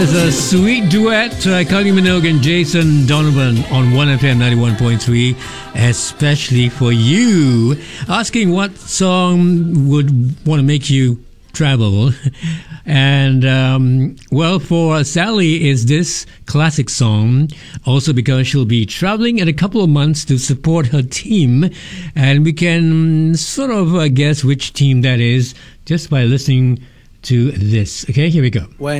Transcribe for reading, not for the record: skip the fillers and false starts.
It's a sweet duet, Kylie Minogue and Jason Donovan on 1FM 91.3, especially for you. Asking what song would want to make you travel. And, well, for Sally is this classic song, also because she'll be traveling in a couple of months to support her team. And we can sort of guess which team that is just by listening to this. Okay, here we go. When